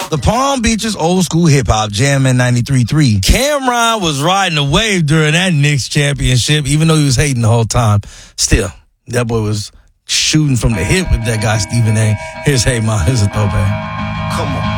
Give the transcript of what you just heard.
The Palm Beaches Old School Hip Hop Jam in 93.3. Cameron was riding the wave during that Knicks championship, even though he was hating the whole time. Still, that boy was shooting from the hip with that guy, Stephen A. Here's Hey Ma, here's a throwback. Come on.